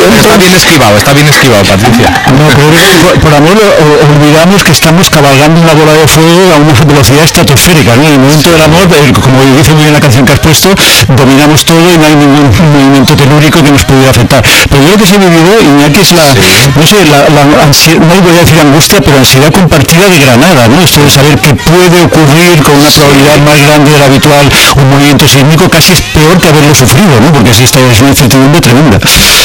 Está bien esquivado, Patricia. No, pero por amor olvidamos que estamos cabalgando una bola de fuego a una velocidad estratosférica, ¿no? En el momento del amor, como dice muy bien la canción que has puesto, dominamos todo y no hay ningún movimiento telúrico que nos pudiera afectar. Pero yo lo que se ha vivido, Iñaki, es la ansiedad, no voy a decir angustia, pero ansiedad compartida de Granada, ¿no? Esto de saber que puede ocurrir con una probabilidad más grande de la habitual un movimiento sísmico, casi es peor que haberlo sufrido, ¿no? Porque así es una incertidumbre tremenda.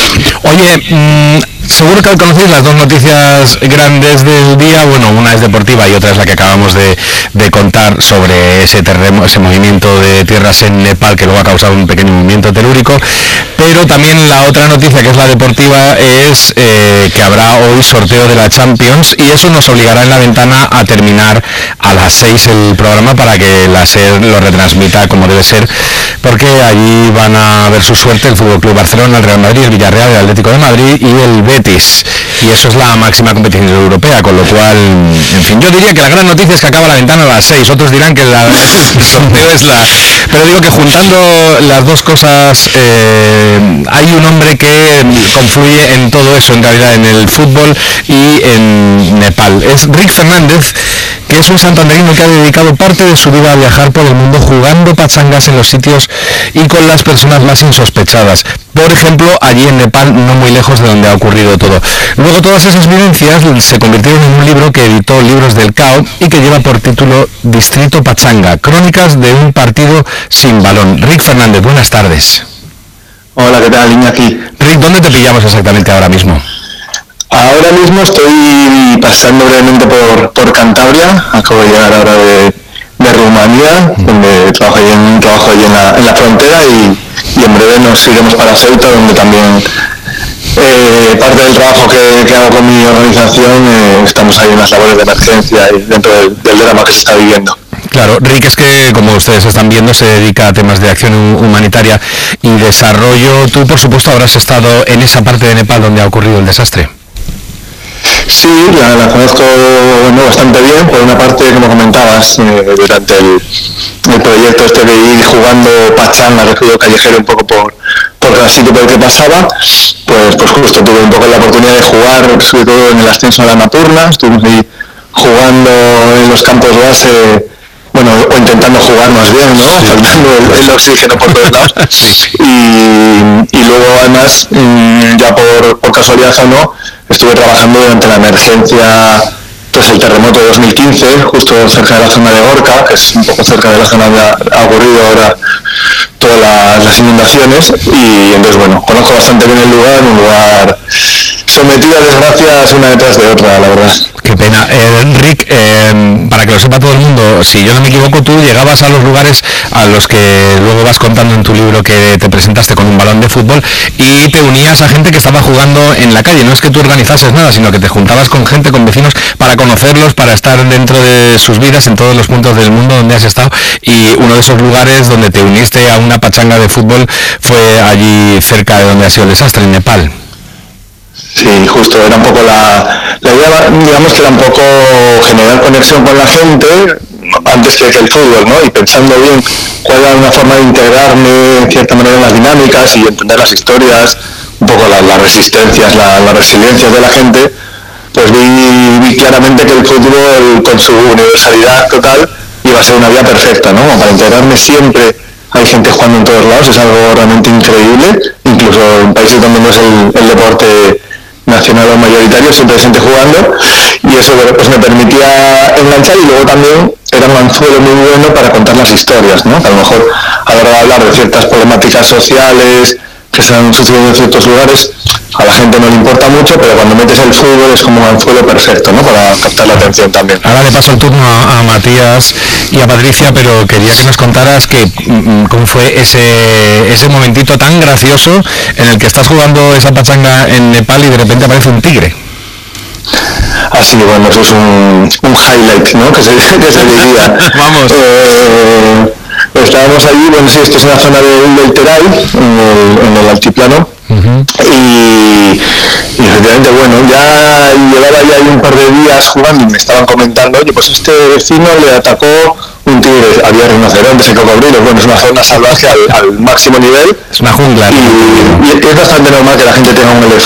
Oye, seguro que conocéis las dos noticias grandes del día. Bueno, una es deportiva y otra es la que acabamos de contar sobre ese movimiento de tierras en Nepal que luego ha causado un pequeño movimiento telúrico. Pero también la otra noticia, que es la deportiva, es que habrá hoy sorteo de la Champions, y eso nos obligará en la ventana a terminar a las 6 el programa para que la SER lo retransmita como debe ser, porque allí van a ver su suerte el Fútbol Club Barcelona, el Real Madrid, el Villarreal, el Atlético de Madrid y el Betis, y eso es la máxima competición europea, con lo cual, en fin, yo diría que la gran noticia es que acaba la ventana a las 6, otros dirán que el sorteo es la... Pero digo que juntando las dos cosas, hay un hombre que confluye en todo eso, en realidad, en el fútbol y en Nepal. Es Rick Fernández, que es un santanderino que ha dedicado parte de su vida a viajar por el mundo jugando pachangas en los sitios y con las personas más insospechadas. Por ejemplo, allí en Nepal, no muy lejos de donde ha ocurrido todo. Luego todas esas vivencias se convirtieron en un libro que editó Libros del Cao y que lleva por título Distrito Pachanga, crónicas de un partido sin balón. Rick Fernández, buenas tardes. Hola, ¿qué tal, Iñaki? Rick, ¿dónde te pillamos exactamente ahora mismo? Ahora mismo estoy pasando brevemente por Cantabria. Acabo de llegar ahora de Rumanía, donde trabajo allí en la frontera, y en breve nos iremos para Ceuta, donde también parte del trabajo que hago con mi organización, estamos ahí en las labores de emergencia y dentro del drama que se está viviendo. Claro, Rick, es que, como ustedes están viendo, se dedica a temas de acción humanitaria y desarrollo. Tú, por supuesto, habrás estado en esa parte de Nepal donde ha ocurrido el desastre. Sí, la conozco bastante bien. Por una parte, como comentabas, durante el proyecto este de ir jugando pachanga, recorrido callejero un poco por cada sitio por el que pasaba, pues justo tuve un poco la oportunidad de jugar, sobre todo en el ascenso a la Napurna. Estuvimos ahí jugando en los campos base, o intentando jugar más bien, ¿no? Sí. Faltando el oxígeno por todos lados. Y luego, además, ya por casualidad o no, estuve trabajando durante la emergencia tras el terremoto de 2015, justo cerca de la zona de Gorka, que es un poco cerca de la zona donde ha ocurrido ahora todas las inundaciones, y entonces, conozco bastante bien el lugar, un lugar sometido a desgracias una detrás de otra, la verdad. Qué pena. Rick, para que lo sepa todo el mundo, si yo no me equivoco, tú llegabas a los lugares a los que luego vas contando en tu libro que te presentaste con un balón de fútbol y te unías a gente que estaba jugando en la calle. No es que tú organizases nada, sino que te juntabas con gente, con vecinos, para conocerlos, para estar dentro de sus vidas en todos los puntos del mundo donde has estado, y uno de esos lugares donde te uniste a una pachanga de fútbol fue allí cerca de donde ha sido el desastre, en Nepal. Sí, justo, era un poco la idea, digamos que era un poco generar conexión con la gente antes que el fútbol, ¿no? Y pensando bien cuál era una forma de integrarme en cierta manera en las dinámicas y entender las historias, un poco las resistencias, las resiliencias de la gente, pues vi claramente que el fútbol, con su universalidad total, iba a ser una vía perfecta, ¿no? Para integrarme siempre. Hay gente jugando en todos lados, es algo realmente increíble, incluso en países donde no es el deporte nacional o mayoritario, siempre hay gente jugando, y eso pues me permitía enganchar, y luego también era un anzuelo muy bueno para contar las historias, ¿no? Que a lo mejor a la hora de hablar de ciertas problemáticas sociales que están sucediendo en ciertos lugares, a la gente no le importa mucho, pero cuando metes el fútbol es como un anzuelo perfecto, ¿no? Para captar la atención también. Ahora le paso el turno a Matías y a Patricia, pero quería que nos contaras cómo fue ese momentito tan gracioso en el que estás jugando esa pachanga en Nepal y de repente aparece un tigre. Así, eso es un highlight, ¿no? Que se diría. Vamos. Estábamos allí, sí, esto es una zona del Terai, en el altiplano, y efectivamente, ya llevaba ya ahí un par de días jugando y me estaban comentando, oye, pues este vecino le atacó un tigre, había rinocerontes y cocodrilos, es una zona salvaje al máximo nivel. Es una jungla. Y es bastante normal que la gente tenga un